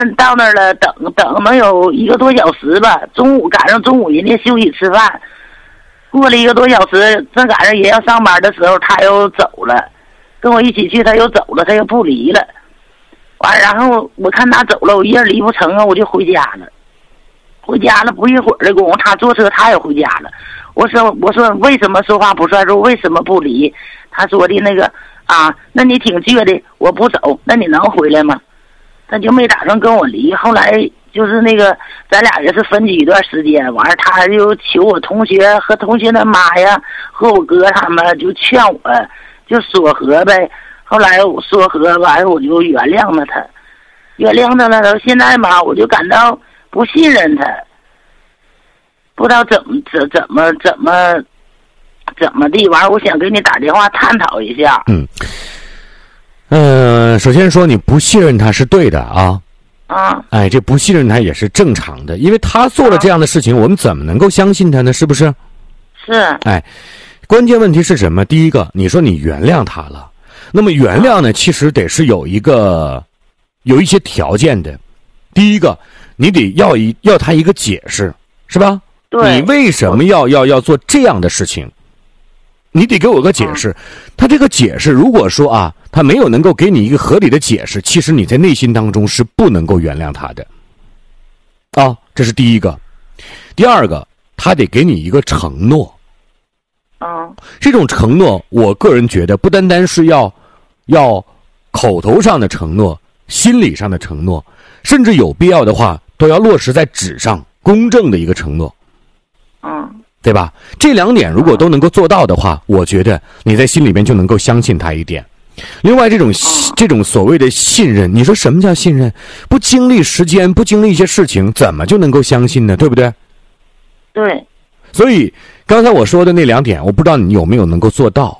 到那儿了，等能有1个多小时吧。赶上中午人家休息吃饭，过了1个多小时，正赶上人要上班的时候，他又走了，跟我一起去，他又走了，他又不离了。完，然后我看他走了，我一人离不成啊，我就回家了。回家了不一会儿的功夫，他坐车他也回家了。我说为什么说话不算数？为什么不离？他说的那个啊，那你挺倔的，我不走，那你能回来吗？他就没打算跟我离。后来就是那个咱俩也是分居一段时间，完了他就求我同学和同学的妈呀，和我哥他们就劝我，就说和呗。后来我说和完，我就原谅了他，了。现在嘛，我就感到不信任他，不知道怎么地。完了，我想给你打电话探讨一下。 首先说你不信任他是对的啊。 哎， 这不信任他也是正常的，因为他做了这样的事情，我们怎么能够相信他呢？是不是？ 是。 哎，关键问题是什么？第一个，你说你原谅他了，那么原谅呢，其实得是有一些条件的。第一个，你得要他一个解释，是吧？ 对。 你为什么要做这样的事情？你得给我个解释。他这个解释，如果说啊，他没有能够给你一个合理的解释，其实你在内心当中是不能够原谅他的。这是第一个。第二个，他得给你一个承诺。这种承诺，我个人觉得不单单是要口头上的承诺，心理上的承诺，甚至有必要的话，都要落实在纸上，公正的一个承诺。对吧？这2点如果都能够做到的话，我觉得你在心里边就能够相信他一点。另外，这种所谓的信任，你说什么叫信任？不经历时间，不经历一些事情，怎么就能够相信呢？对不对？ 对。 所以刚才我说的那2点，我不知道你有没有能够做到。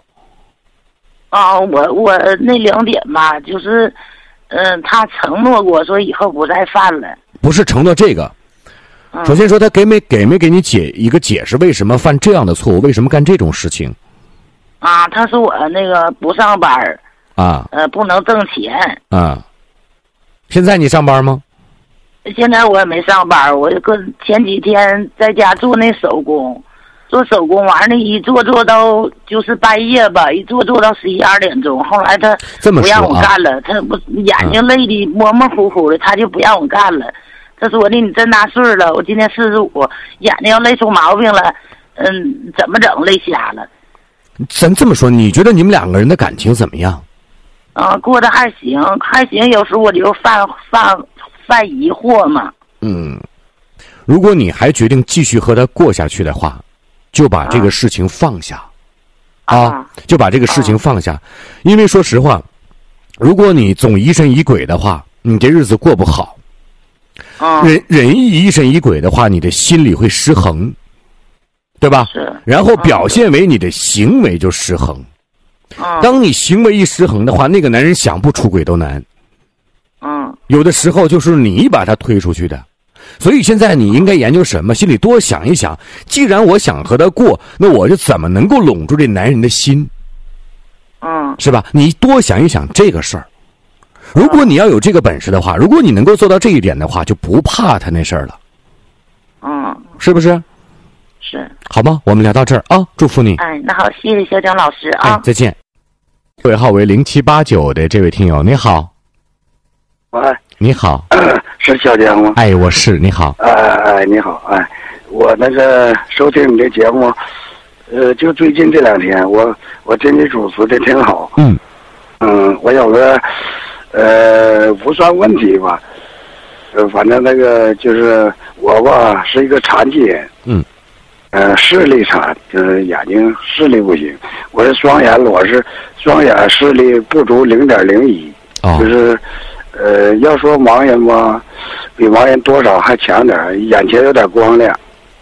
我那2点吧，就是他承诺过说以后不再犯了。 不是承诺这个。首先说他给没给你一个解释，为什么犯这样的错误，为什么干这种事情？ 他说我那个不上班不能挣钱。 现在你上班吗？ 现在我也没上班，我前几天在家做那手工，完了一做到就是半夜吧，一做到11、12点钟。后来他不让我干了，他不眼睛累的模模糊糊的，他就不让我干了。他说的你真大岁了，我今年45，眼睛要累出毛病了，怎么整累瞎了。 咱这么说，你觉得你们2个人的感情怎么样？ 过得还行，有时候我就犯疑惑嘛。 如果你还决定继续和他过下去的话，就把这个事情放下。就把这个事情放下。因为说实话，如果你总疑神疑鬼的话，你这日子过不好。人一疑神疑鬼的话，你的心里会失衡，对吧？ 是。 然后表现为你的行为就失衡。当你行为一失衡的话，那个男人想不出轨都难。有的时候就是你把他推出去的。所以现在你应该研究什么？心里多想一想，既然我想和他过，那我就怎么能够拢住这男人的心？是吧？你多想一想这个事儿。如果你要有这个本事的话，如果你能够做到这一点的话，就不怕他那事儿了。是不是？ 是。 好吗？我们聊到这儿啊，祝福你。 那好，谢谢小蒋老师啊。 再见。尾号为0789的这位听友，你好。 喂。 你好。 是小蒋吗？ 我是。你好。 你好。我那个收听你的节目，就最近这2天，我听你主持的挺好。我有个不算问题吧，反正那个就是我吧是一个残疾人。视力残，就是眼睛视力不行。我是双眼，我是双眼视力不足0.01，就是要说盲人吧，比盲人多少还强点，眼前有点光亮。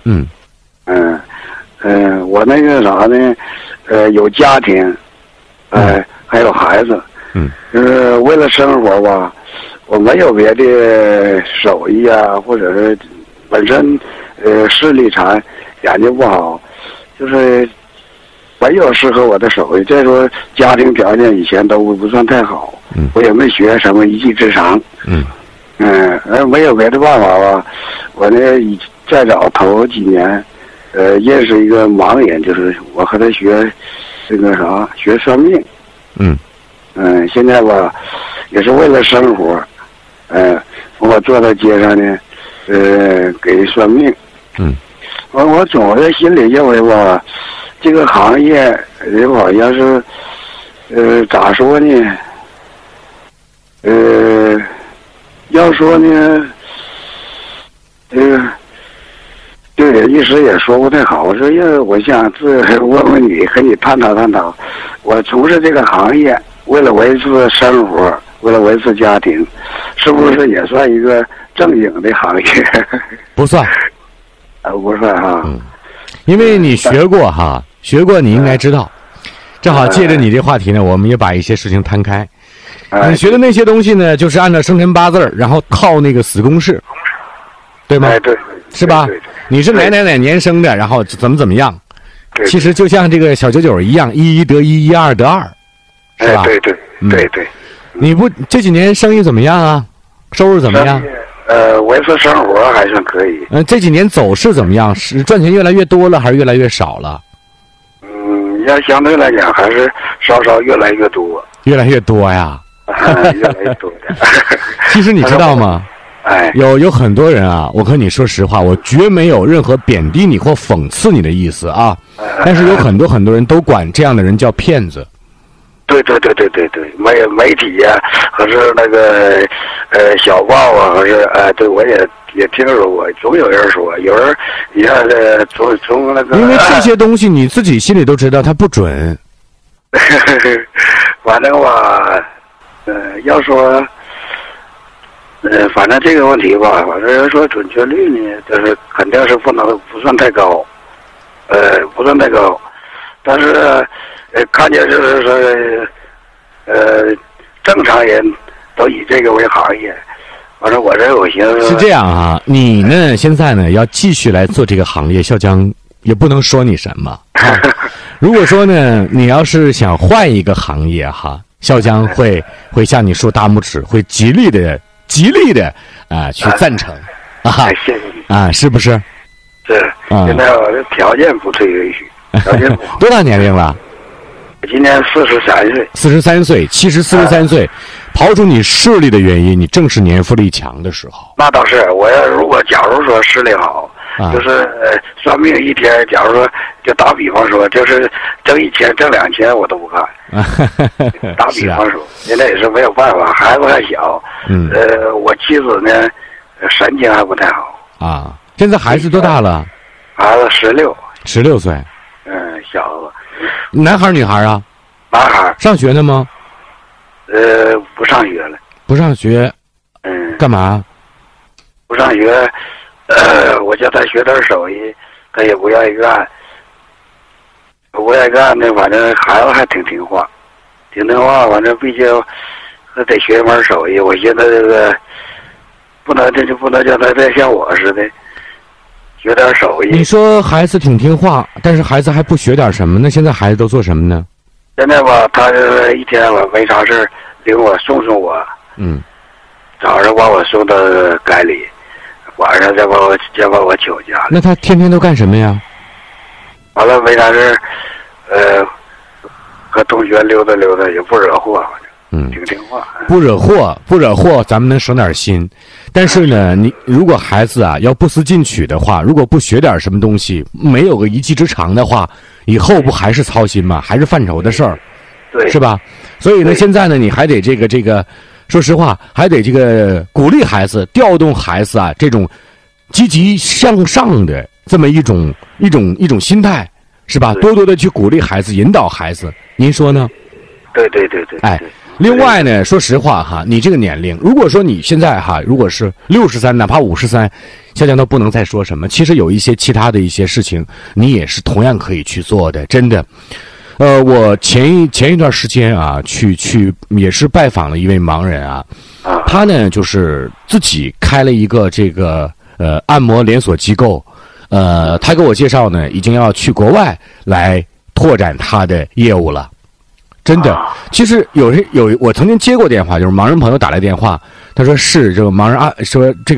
我那个啥呢，有家庭，还有孩子。就是为了生活吧，我没有别的手艺啊，或者是本身视力残，眼睛不好，就是没有适合我的手艺。再说家庭条件以前都不算太好，我也没学什么一技之长。 没有别的办法吧。我呢，再早头几年，认识一个盲人，就是我和他学这个啥，学算命。现在吧，也是为了生活，我坐在街上呢，给人算命。我总在心里认为吧，这个行业人好像是，咋说呢？要说呢，对人一时也说不太好。我想问问你，和你探讨探讨。我从事这个行业，为了维持生活，为了维持家庭，是不是也算一个正经的行业？ 不算。 不算哈。 因为你学过哈，学过你应该知道。正好借着你这话题呢，我们也把一些事情摊开。你学的那些东西呢，就是按照生辰八字，然后套那个死公式，对吗？ 对， 是吧？你是哪年生的，然后怎么样？其实就像这个小99一样，1得1，1 2得2，是吧？ 对。 你不这几年生意怎么样啊？收入怎么样？ 维持生活还算可以。 这几年走势怎么样？是赚钱越来越多了，还是越来越少了？ 要相对来讲，还是稍稍越来越多。 越来越多呀。 越来越多的。 其实你知道吗？有很多人啊，我和你说实话，我绝没有任何贬低你或讽刺你的意思啊。但是有很多人都管这样的人叫骗子。 对，媒体呀，还是那个小报啊，还是对，我也听说过，总有人说，有人你看从那个， 因为这些东西你自己心里都知道它不准。 反正吧，要说，反正这个问题吧，反正要说准确率呢，就是肯定是不算太高，不算太高，但是看见就是说，正常人都以这个为行业，反正我这我寻思是这样啊，你呢现在呢要继续来做这个行业，笑江也不能说你什么。如果说呢，你要是想换一个行业哈，笑江会向你竖大拇指，会极力的去赞成啊， 谢谢你啊，是不是？ 是，现在我的条件不太允许，条件不好。 多大年龄了？ 我今年43岁。 43岁，其实43岁，刨除你视力的原因，你正是年富力强的时候。 那倒是，我要如果假如说视力好。就是算命一天，假如说就打比方说，就是挣1000挣2000我都不看。打比方说，现在也是没有办法，孩子还小。我妻子呢，神经还不太好。 啊，现在孩子多大了？ 孩子16 岁。 小子。 男孩女孩啊？ 男孩。 上学呢吗？ 不上学了。 不上学。干嘛？ 不上学。我叫他学点手艺，他也不愿意干。不愿意干呢，反正孩子还挺听话，反正毕竟还得学一门手艺。我现在这个不能叫他再像我似的学点手艺。 你说孩子挺听话，但是孩子还不学点什么呢？现在孩子都做什么呢？ 现在吧，他这一天我没啥事领我送我。早上把我送到街里。晚上再把我请家。 那他天天都干什么呀？ 完了没啥事，和同学溜达溜达，也不惹祸，反正挺听话。 不惹祸，咱们能省点心。但是呢，你如果孩子啊要不思进取的话，如果不学点什么东西，没有个一技之长的话，以后不还是操心吗？还是犯愁的事儿， 对， 是吧？所以呢，现在呢，你还得这个。说实话，还得这个鼓励孩子，调动孩子啊，这种积极向上的这么一种心态，是吧？多多的去鼓励孩子，引导孩子，您说呢？ 对。 另外呢，说实话哈，你这个年龄，如果说你现在哈，如果是63，哪怕53，笑江都不能再说什么。其实有一些其他的一些事情，你也是同样可以去做的，真的。我前一段时间啊，去也是拜访了一位盲人啊，他呢就是自己开了一个这个按摩连锁机构，他给我介绍呢，已经要去国外来拓展他的业务了，真的。其实我曾经接过电话，就是盲人朋友打来电话， 他说是这个盲人说这个。